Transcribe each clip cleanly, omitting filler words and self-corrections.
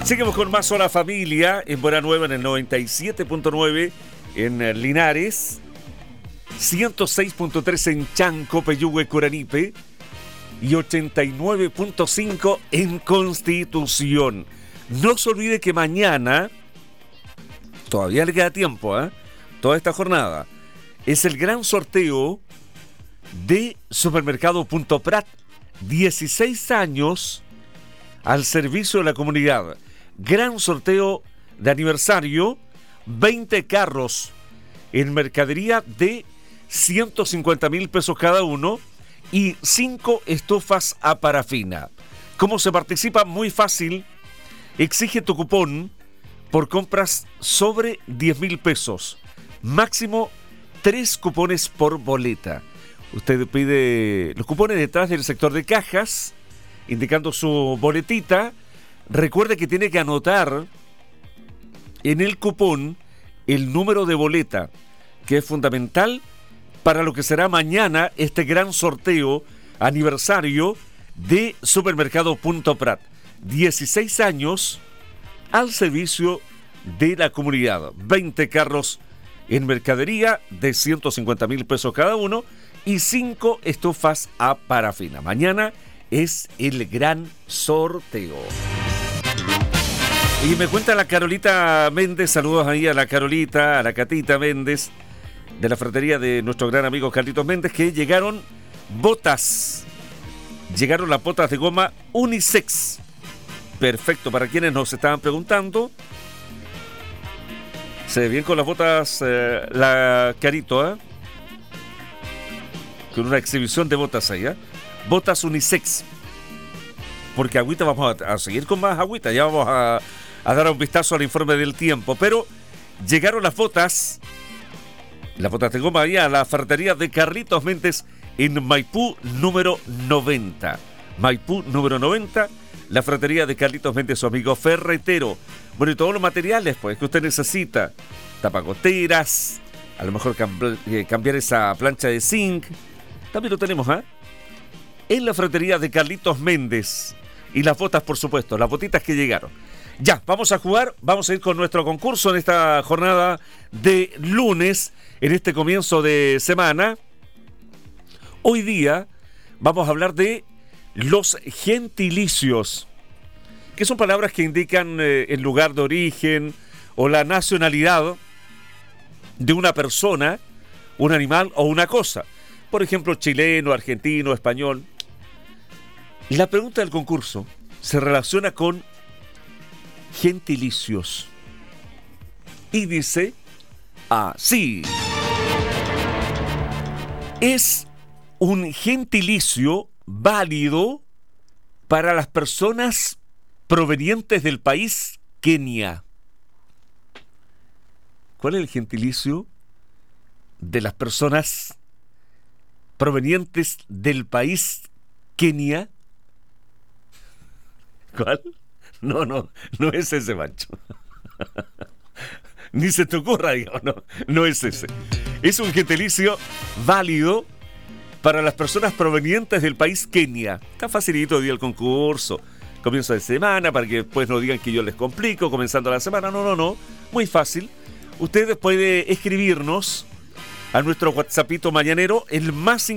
Seguimos con más Hola Familia en Buena Nueva en el 97.9 en Linares, 106.3 en Chanco, Peyúgue, Curanipe y 89.5 en Constitución. No se olvide que mañana, todavía le queda tiempo, toda esta jornada, es el gran sorteo de Supermercado Punto Prat, 16 años al servicio de la comunidad. Gran sorteo de aniversario, 20 carros en mercadería de 150,000 pesos cada uno y 5 estufas a parafina. ¿Cómo se participa? Muy fácil. Exige tu cupón por compras sobre 10,000 pesos. Máximo 3 cupones por boleta. Usted pide los cupones detrás del sector de cajas, indicando su boletita. Recuerde que tiene que anotar en el cupón el número de boleta, que es fundamental para lo que será mañana este gran sorteo aniversario de Supermercado Punto Prat. 16 años al servicio de la comunidad. 20 carros en mercadería de 150,000 pesos cada uno y 5 estufas a parafina. Mañana es el gran sorteo. Y me cuenta la Carolita Méndez, saludos ahí a la Carolita, a la Catita Méndez, de la fratería de nuestro gran amigo Carlitos Méndez, que llegaron botas. Llegaron las botas de goma unisex. Perfecto, para quienes nos estaban preguntando. Se ve bien con las botas la Carito, con una exhibición de botas ahí, botas unisex. Porque agüita vamos a seguir con más agüita, ya vamos a dar un vistazo al informe del tiempo. Pero llegaron las botas de goma ahí a la ferretería de Carlitos Méndez en Maipú número 90. Maipú número 90, la ferretería de Carlitos Méndez, su amigo ferretero. Bueno, y todos los materiales pues que usted necesita, tapagoteras, a lo mejor cambiar esa plancha de zinc, también lo tenemos, en la ferretería de Carlitos Méndez. Y las botas, por supuesto, las botitas que llegaron. Ya, vamos a jugar, vamos a ir con nuestro concurso en esta jornada de lunes, en este comienzo de semana. Hoy día vamos a hablar de los gentilicios, que son palabras que indican el lugar de origen o la nacionalidad de una persona, un animal o una cosa. Por ejemplo, chileno, argentino, español. La pregunta del concurso se relaciona con gentilicios y dice así: es un gentilicio válido para las personas provenientes del país Kenia. ¿Cuál es el gentilicio de las personas provenientes del país Kenia? ¿Cuál? No es ese, Mancho. Ni se te ocurra, digo, no es ese. Es un gentilicio válido para las personas provenientes del país Kenia. Está facilito hoy día el concurso. Comienzo de semana, para que después no digan que yo les complico, comenzando la semana. No. Muy fácil. Usted puede escribirnos a nuestro WhatsAppito mañanero, el más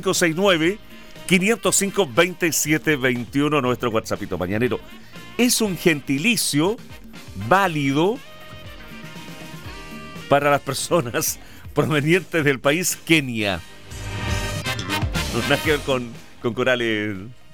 569-505-2721, nuestro WhatsAppito mañanero. Es un gentilicio válido para las personas provenientes del país Kenia. No nada que ver con corales,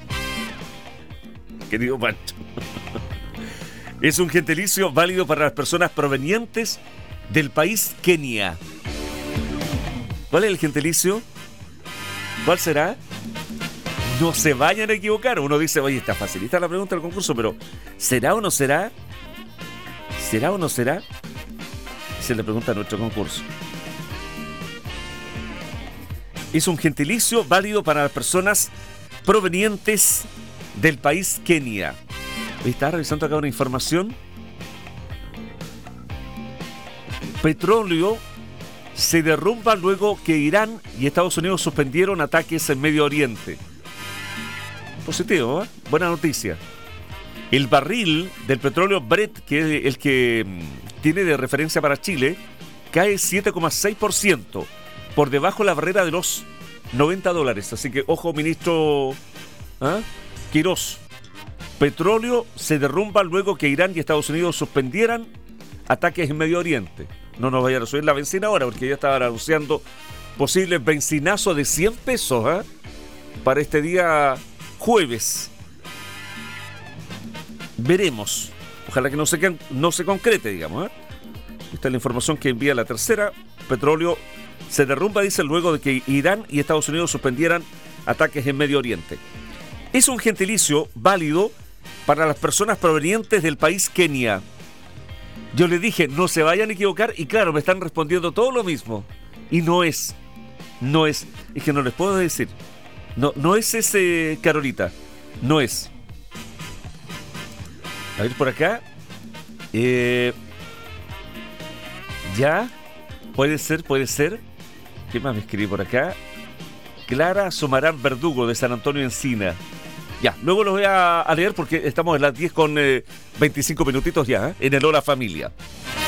querido Pancho. Es un gentilicio válido para las personas provenientes del país Kenia. ¿Cuál es el gentilicio? ¿Cuál será? No se vayan a equivocar. Uno dice, oye, está facilita la pregunta del concurso, pero ¿será o no será? ¿Será o no será? Se le pregunta a nuestro concurso. Es un gentilicio válido para las personas provenientes del país Kenia. Estaba revisando acá una información. Petróleo se derrumba luego que Irán y Estados Unidos suspendieron ataques en Medio Oriente. Positivo, ¿eh? Buena noticia. El barril del petróleo Brent, que es el que tiene de referencia para Chile, cae 7,6%, por debajo de la barrera de los $90. Así que, ojo, ministro Quirós. Petróleo se derrumba luego que Irán y Estados Unidos suspendieran ataques en Medio Oriente. No nos vayan a subir la benzina ahora, porque ya estaban anunciando posibles bencinazos de 100 pesos para este día jueves. Veremos. Ojalá que no se concrete, digamos. Esta es la información que envía La Tercera. Petróleo se derrumba, dice, luego de que Irán y Estados Unidos suspendieran ataques en Medio Oriente. Es un gentilicio válido para las personas provenientes del país Kenia. Yo les dije, no se vayan a equivocar, y claro, me están respondiendo todo lo mismo. Y no es. Es que no les puedo decir. No es ese, Carolita. No es. A ver por acá. Ya. Puede ser. ¿Qué más me escribí por acá? Clara Sumarán Verdugo, de San Antonio Encina. Ya, luego los voy a leer porque estamos en las 10 con 25 minutitos ya, en el Hola Familia.